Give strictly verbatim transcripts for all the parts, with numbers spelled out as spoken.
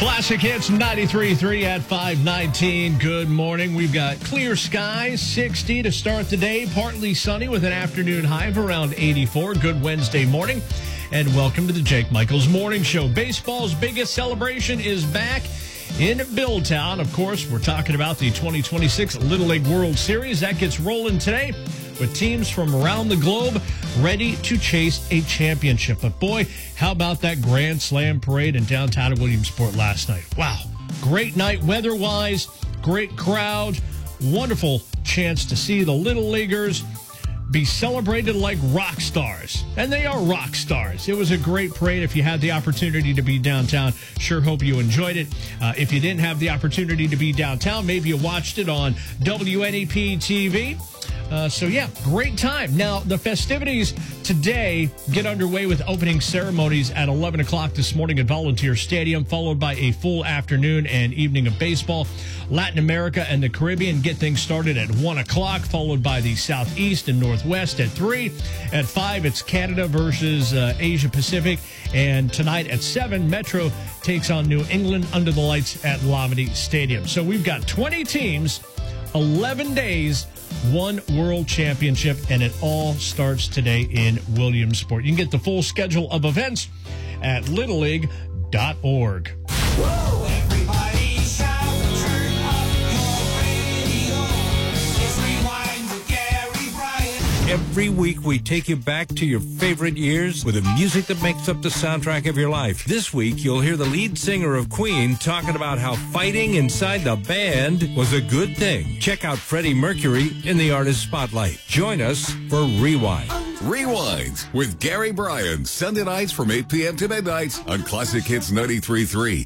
Classic Hits ninety-three point three at five nineteen. Good morning. We've got clear skies, sixty to start the day. Partly sunny with an afternoon high of around eighty-four. Good Wednesday morning. And welcome to the Jake Michaels Morning Show. Baseball's biggest celebration is back in Billtown. Of course, we're talking about the twenty twenty-six Little League World Series. That gets rolling today with teams from around the globe ready to chase a championship. But boy, how about that Grand Slam parade in downtown Williamsport last night? Wow. Great night weather-wise, great crowd, wonderful chance to see the Little Leaguers be celebrated like rock stars. And they are rock stars. It was a great parade. If you had the opportunity to be downtown, sure hope you enjoyed it. Uh, if you didn't have the opportunity to be downtown, maybe you watched it on W N E P T V. Uh, so, yeah, great time. Now, the festivities today get underway with opening ceremonies at eleven o'clock this morning at Volunteer Stadium, followed by a full afternoon and evening of baseball. Latin America and the Caribbean get things started at one o'clock, followed by the Southeast and Northwest at three. At five, it's Canada versus uh, Asia Pacific. And tonight at seven, Metro takes on New England under the lights at Lamade Stadium. So we've got twenty teams, eleven days, one world championship, and it all starts today in Williamsport. You can get the full schedule of events at little league dot org. Whoa, everybody shout, turn up your radio. It's Rewind with Gary Bryan. Every week we take you back to your favorite years with the music that makes up the soundtrack of your life. This week you'll hear the lead singer of Queen talking about how fighting inside the band was a good thing. Check out Freddie Mercury in the Artist Spotlight. Join us for Rewind. Rewind with Gary Bryan, Sunday nights from eight p.m. to midnight on Classic Hits ninety-three point three.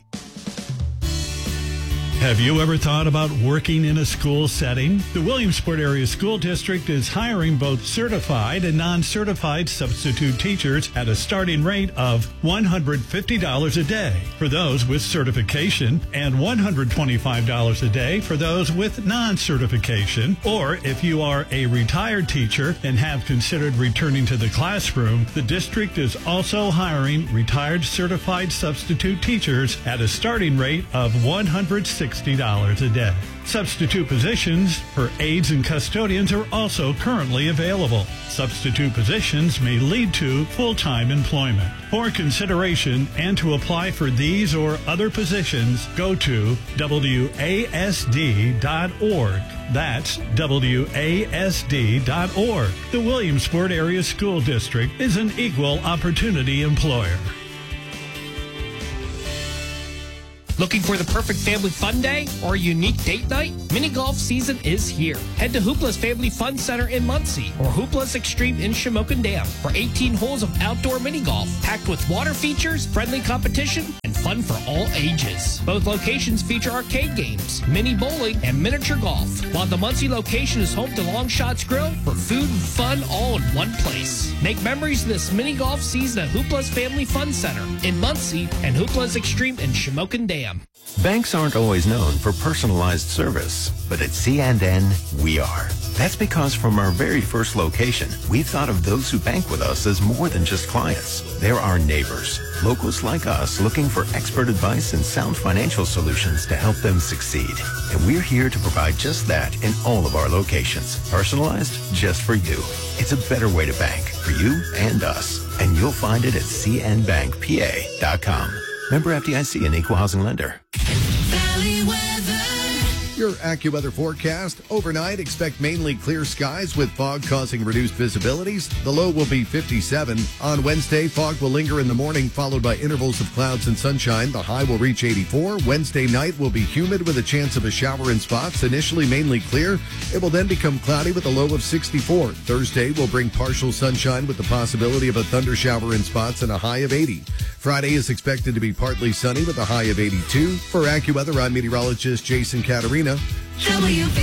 Have you ever thought about working in a school setting? The Williamsport Area School District is hiring both certified and non-certified substitute teachers at a starting rate of one hundred fifty dollars a day for those with certification and one hundred twenty-five dollars a day for those with non-certification. Or if you are a retired teacher and have considered returning to the classroom, the district is also hiring retired certified substitute teachers at a starting rate of one hundred sixty dollars a day. Substitute positions for aides and custodians are also currently available. Substitute positions may lead to full-time employment. For consideration and to apply for these or other positions, go to W A S D dot org. That's W A S D dot org. The Williamsport Area School District is an equal opportunity employer. Looking for the perfect family fun day or a unique date night? Mini golf season is here. Head to Hoopla's Family Fun Center in Muncie or Hoopla's Extreme in Shamokin Dam for eighteen holes of outdoor mini golf, packed with water features, friendly competition, and fun for all ages. Both locations feature arcade games, mini bowling, and miniature golf, while the Muncie location is home to Long Shots Grill for food and fun all in one place. Make memories this mini golf season at Hoopla's Family Fun Center in Muncie and Hoopla's Extreme in Shamokin Dam. Banks aren't always known for personalized service, but at C and N, we are. That's because from our very first location, we've thought of those who bank with us as more than just clients. They're our neighbors, locals like us looking for expert advice and sound financial solutions to help them succeed. And we're here to provide just that in all of our locations, personalized just for you. It's a better way to bank for you and us, and you'll find it at c n bank p a dot com. Member F D I C and Equal Housing Lender. Valley weather. Your AccuWeather forecast. Overnight, expect mainly clear skies with fog causing reduced visibilities. The low will be fifty-seven. On Wednesday, fog will linger in the morning, followed by intervals of clouds and sunshine. The high will reach eighty-four. Wednesday night will be humid with a chance of a shower in spots. Initially mainly clear. It will then become cloudy with a low of sixty-four. Thursday will bring partial sunshine with the possibility of a thunder shower in spots and a high of eighty. Friday is expected to be partly sunny with a high of eighty-two. For AccuWeather, I'm meteorologist Jason Caterina. W